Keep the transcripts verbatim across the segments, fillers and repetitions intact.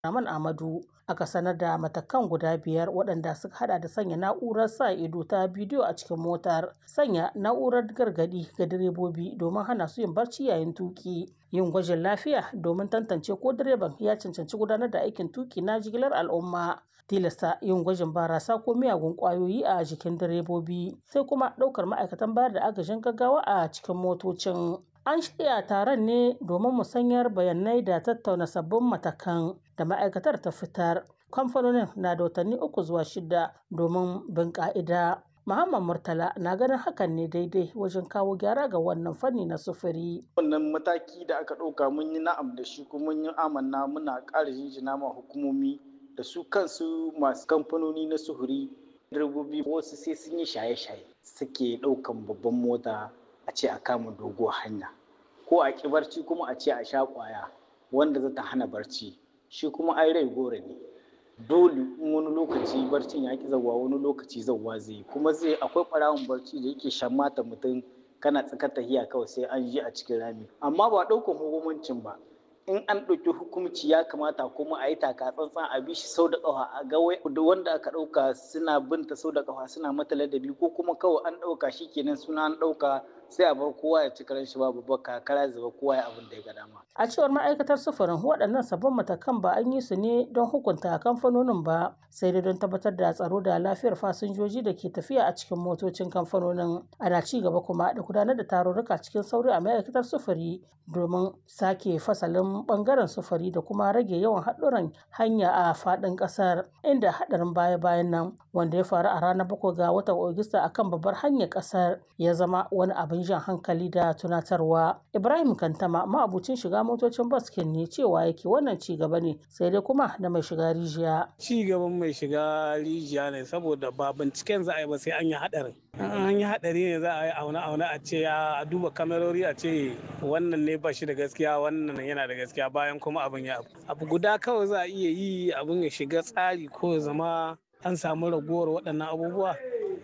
Abdulrahman Amadu aka sanar da matakan guda biyar waɗanda suka hada da sanya na'urar sa ido ta bidiyo a cikin motar, sanya na'urar gargadi ga direbobi domin hana su yin barci yayin tuki, yin gwajin lafiya domin tantance ko direban ya cancanci gudanar da aikin tuki na jigilar al'umma, tilasta yin gwajin barasa ko miyagun kwayoyi a jikin direbobi, sai kuma ɗaukar ma'aikatan bayar da agajin gaggawa a cikin motocin. An shirya taron ne domin musayar bayanai da tattauna sabbin matakan da ma'aikatar ta fitar. Kamfanonin na da watanni uku zuwa shida domin bin ƙa'ida. Muhammad Murtala na ganin hakan ne daidai wajen kawo gyara ga wannan fanni na sufuri. Wannan mataki da aka ɗauka mun yi na'am da shi kuma mun yi amanna muna ƙara jinjina ma hukumomi da su kansu masu kamfanoni na sufuri. Direbobi wasu sai sun yi shaye-shaye suke ɗaukan babban mota a ce a kama doguwar hanya ko a ƙi barci kuma a ce a sha ƙwaya wanda za ta hana barci, shi kuma ai rai goro ne. Dole in wani lokaci barcin ya ƙi zauwa wani lokaci zauwa zai yi kuma zai akwai ɓarawon barci da yake shan mata mutum kana tsakar tahiya kawai sai an je a cikin rami, amma ba ɗaukan hukuncin ba. In an ɗauki hukumci ya kamata kuma a yi taka tsantsan a bi shi sau da ƙafa a ga wanda aka ɗauka suna binta sau da ƙafa suna mata ladabi ko kuma kawai an ɗauka shi kenan suna an ɗauka sai a bar kowa ya ci karen shi babu baka kara zuba kowa ya abin da ya ga dama. A cewar ma'aikatar sufurin waɗannan sabbin matakan ba an yi su ne don hukunta kamfanonin ba sai dai don tabbatar da tsaro da lafiyar fasinjoji da ke tafiya a cikin motocin kamfanonin. Ana ci gaba kuma da gudanar da tarurruka cikin sauri a ma'aikatar sufuri domin sake fasalin bangaren sufuri da kuma rage yawan haɗuran hanya a faɗin ƙasar, inda haɗarin baya-bayan nan wanda ya faru a ranar bakwai ga watan Agusta akan babbar hanyar ƙasar ya zama wani abin jan hankali da tunatarwa. Ibrahim Kantama ma'abucin shiga motocin bas ne cewa yake wannan ci gaba ne sai dai kuma da mai shiga rijiya. Ci gaban mai shiga rijiya ne saboda ba binciken za a yi ba sai an yi haɗarin. An yi haɗari ne za a yi auna-auna a ce a duba kamerori a ce wannan ne ba shi da gaskiya wannan yana da gaskiya bayan kuma abin ya abu guda kawai za a iya yi abin ya shiga tsari ko zama an samu raguwar waɗannan abubuwa.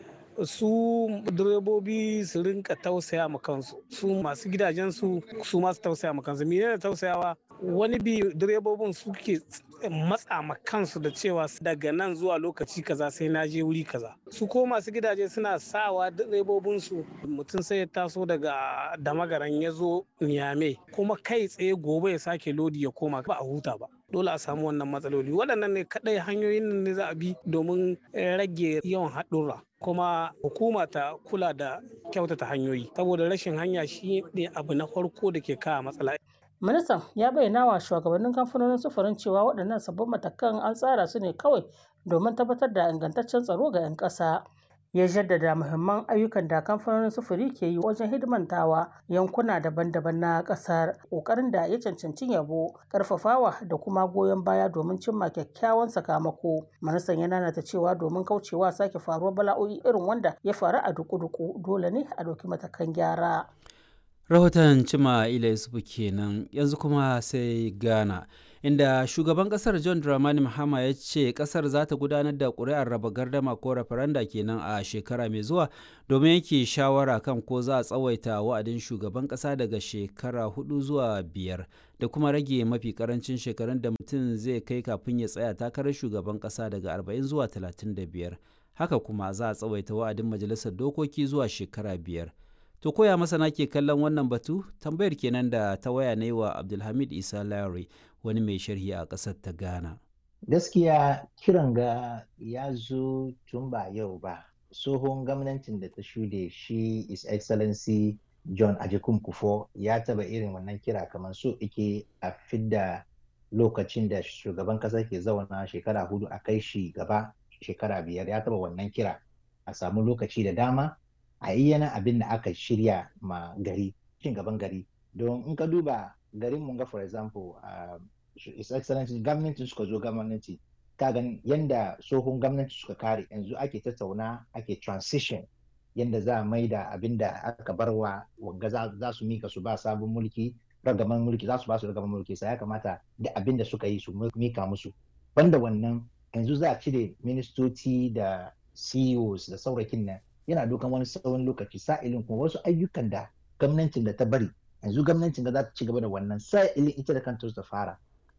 Su direbobi su rinka tausaya ma kansu, su masu gidajen su su masu tausaya ma kansu. Menene tausayawa? Wani bi direbobin suke matsa ma kansu da cewa daga nan zuwa lokaci kaza sai na je wuri kaza. Su ko masu gidaje suna sawa direbobin su mutum sai ya taso daga Damagaran ya zo Niamey kuma kai tsaye gobe ya sake lodi ya koma ba a huta ba. Dole a samu wannan matsaloli. Waɗannan ne kaɗai hanyoyin ne za a bi domin rage yawan haɗurra. Kuma hukuma ta kula da kyautata hanyoyi saboda rashin hanya shi ne abu na farko da ke kawo matsala. Ministan ya bayyana wa shugabannin kamfanonin sufurin cewa waɗannan sabbin matakan an tsara su ne kawai domin tabbatar da ingantaccen tsaro ga 'yan ƙasa. Ya jaddada muhimman ayyukan da kamfanonin sufuri ke yi wajen hidimantawa yankuna daban-daban na ƙasar, ƙoƙarin da ya cancanci yabo, ƙarfafawa da kuma goyon baya domin cimma kyakkyawan sakamako. Ministan ya nanata cewa domin kaucewa sake faruwar bala'o'i irin wanda ya faru a duku-duku dole ne a ɗauki matakan gyara. Rahoton Cima Ila Yusufu kenan. Yanzu kuma sai Ghana, inda shugaban kasar John Dramani Mahama ya ce kasar za ta gudanar da ƙuri'ar raba gardama ko referenda kenan a shekara mai zuwa domin yanke shawara kan ko za a tsawaita wa'adin shugaban kasa daga shekara hudu zuwa biyar da kuma rage mafi karancin shekarun da mutum zai kai kafin ya tsaya takarar shugaban kasa daga arba'in zuwa talatin da biyar. Haka kuma za a tsawaita wa'adin majalisar dokoki zuwa shekara biyar. To koya masana ke kallon wannan batu? Tambayar kenan da ta waya na yi wa Abdulhamid Isa Lawry, wani mai sharhi a ƙasar ta Ghana. Gaskiya kiran ga ya zo tun ba yau ba. Tsohon gwamnatin da ta shuɗe shi His Excellency John Agyekum Kufuor ya taba irin wannan kira kamar so ike a fidda lokacin da shugaban ƙasa ke zauna shekara hudu a kai shi gaba shekara biyar, ya taba wannan kira a samu lokaci da dama a yi yana abin da aka shirya ma gari, cin gaban gari. Don in ka duba garin mun ga for example uh, His Excellency gwamnati suka zo gwamnati ka gani yanda tsohon gwamnati suka kare yanzu ake tattauna ake transition yanda za a maida abin da aka barwa wanga za su mika su ba sabon mulki ragaman mulki za su ba su ragaman mulki sai ya kamata da abin da suka yi su mika musu. Banda wannan yanzu za a cire ministoci da C E Os da saurakin nan yana dukan wani tsawon lokaci sa'ilin kuma wasu ayyukan da gwamnatin da ta bari yanzu gwamnatin da za ta ci gaba da wannan sa'ilin ita da kanta ta fara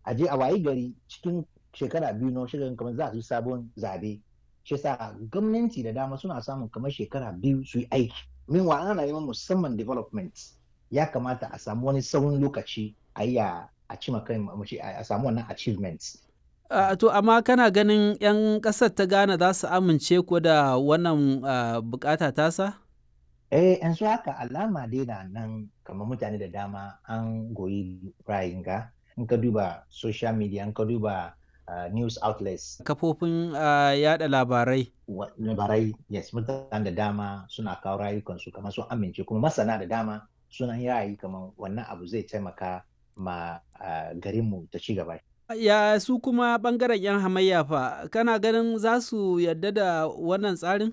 a je a wayi gari cikin shekara biyu na shirin kamar za su yi sabon zabe shi sa gwamnati da dama suna samun kamar shekara biyu su yi aiki minwa ana neman musamman development ya kamata a samu wani tsawon lokaci a yi a cima kai a samu wannan achievements. Uh, to amma kana ganin 'yan ƙasar ta Ghana za su amince ko da wannan uh, bukata tasa? Eh, yanzu haka alama dai na nan kamar mutane da dama an goyi ra'ayin ga in ka duba social media in ka duba uh, news outlets. Kafofin uh, yada labarai. Labarai, yes, mutane da dama suna kawo rayukansu kamar sun amince kuma masana da dama suna yayi kamar wannan abu zai taimaka ma uh, garinmu ta ci gaba. Ya su kuma bangaren 'yan hamayya fa kana ganin za su yarda da wannan tsarin?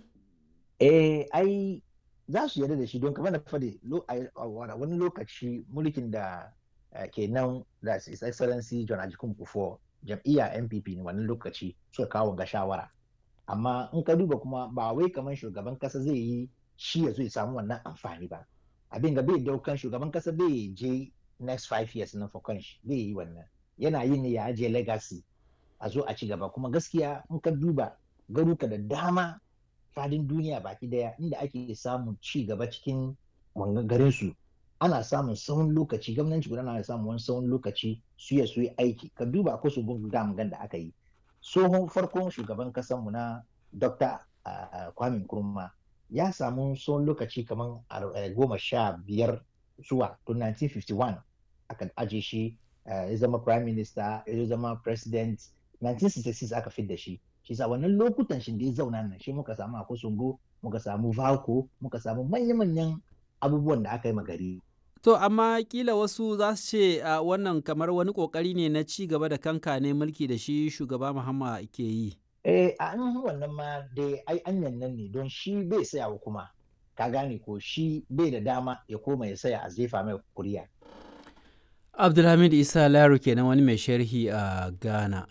Eh, ai za su yarda da shi don kamar na faɗi wani lokaci mulkin da ke nan da His Excellency John Ajikun Kufuor jam'iyya N P P ne wannan lokaci suka kawo ga shawara. Amma in ka duba kuma ba wai kamar shugaban kasa zai yi shi ya zo ya samu wannan amfani ba. Abin ga bai daukan shugaban kasa bai je next five years na for kanshi bai yi wannan. Yana yin ne ya ajiye legacy a zo a ci gaba kuma gaskiya in ka duba garuka da dama fadin duniya baki daya inda ake samun ci gaba cikin garin su ana samun tsawon lokaci gwamnati guda na samun wani tsawon lokaci su ya su yi aiki ka duba ko su gungu dam da aka yi tsohon farkon shugaban kasan mu na Doctor Uh, Kwame Nkrumah ya samu tsawon lokaci kamar goma sha biyar zuwa to nineteen fifty-one aka aje shi ya uh, zama prime minister ya zama president nineteen sixty-six aka fid da shi shi sa wannan lokutan shi da ya zauna nan shi muka samu Akosombo muka samu Valco muka samu manya-manyan abubuwan da aka yi magari. To amma kila wasu za su ce uh, wannan kamar wani kokari ne na ci gaba da kanka ne mulki da shi shugaba Mahama ke yi. Eh a an wannan ma dai ai anyan nan ne don shi bai sayawa kuma ka gane ko shi bai da dama ya koma ya saya a zefa mai kuriya. Abdulhamid Isa Laro kenan wani mai sharhi a Ghana.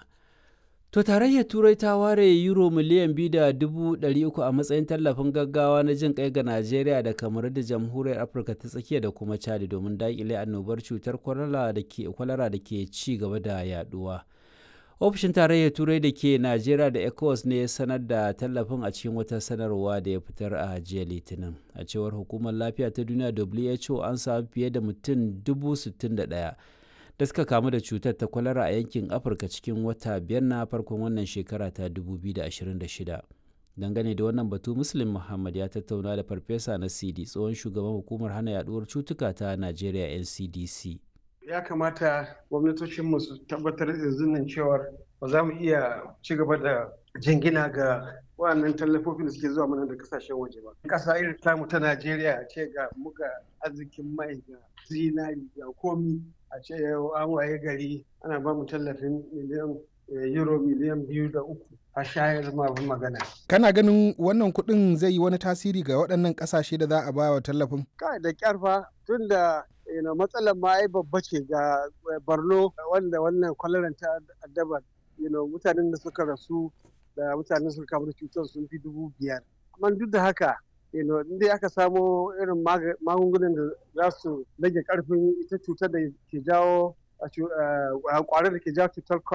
To tarayyar Turai ta ware euro miliyan biyu da dubu ɗari uku a matsayin tallafin gaggawa na jin kai ga Najeriya da Kamaru da Jamhuriyar Afirka ta Tsakiya da kuma Chad domin daƙile annobar cutar kwalara da ke kwalara da ke ci gaba da yaduwa. Ofishin tarayyar Turai da ke Najeriya da ECOWAS ne ya sanar da tallafin a cikin wata sanarwa da ya fitar a jiya Litinin. A cewar Hukumar Lafiya ta Duniya W H O an samu fiye da mutum dubu sittin da ɗaya da suka kamu da cutar ta kwalara a yankin Afirka cikin wata biyar na farkon wannan shekara ta dubu biyu da ashirin da shida. Dangane da wannan batu, Muslim Muhammad ya tattauna da Farfesa Nasidi, tsohon shugaban Hukumar Hana Yaduwar Cutuka ta Najeriya N C D C. Ya kamata gwamnatocinmu su tabbatar da zunnan cewar ba za mu iya ci gaba da jingina ga wannan tallafofin da suke zuwa mana da kasashen waje ba. Ƙasa irin tamu ta Najeriya ce ga muga arzikin mai ga zinari ga komi a ce an waye gari ana ba mu tallafin miliyan euro miliyan biyu da uku a shayar ma magana. Kana ganin wannan kuɗin zai yi wani tasiri ga waɗannan ƙasashe da za a ba wa tallafin? Kai da ƙyarfa tun da matsalar ma ai babba ce ga Borno wanda wannan kwalaran ta addaba mutanen da suka rasu da mutanen suka kamu da cutar sun fi dubu biyar. Amma duk da haka inda aka samo irin magungunan da za su rage karfin ita cutar da ke jawo a kwarar da ke jawo cutar